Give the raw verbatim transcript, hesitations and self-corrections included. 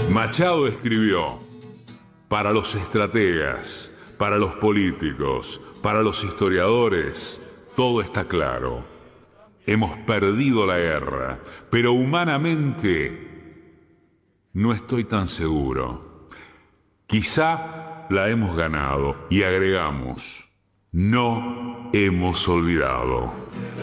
Machado escribió: para los estrategas, para los políticos, para los historiadores, todo está claro. Hemos perdido la guerra, pero humanamente no estoy tan seguro. Quizá la hemos ganado, y agregamos, no hemos olvidado.